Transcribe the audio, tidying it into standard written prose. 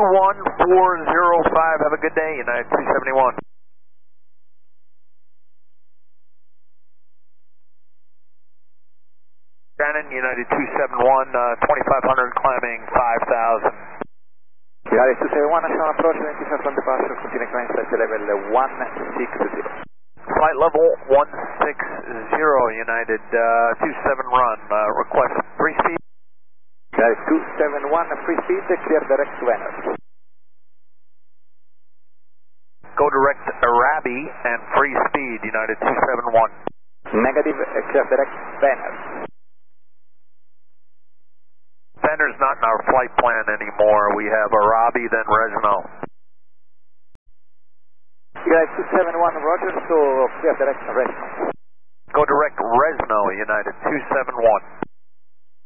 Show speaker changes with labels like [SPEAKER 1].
[SPEAKER 1] 21405, have a good day, United 271. Shannon, United 271, 2500, climbing 5000.
[SPEAKER 2] United 271, national approach, 25 from departure, continue climb station level 160.
[SPEAKER 1] Flight level 160, United 27 run, request free speed.
[SPEAKER 2] United 271, free speed, clear direct to Venus.
[SPEAKER 1] Go direct Arabi and free speed, United 271.
[SPEAKER 2] Negative, clear direct Venus.
[SPEAKER 1] Vendor's not in our flight plan anymore. We have Arabi, then Resno.
[SPEAKER 2] United 271, roger, so clear direct Resno.
[SPEAKER 1] Go direct Resno, United 271.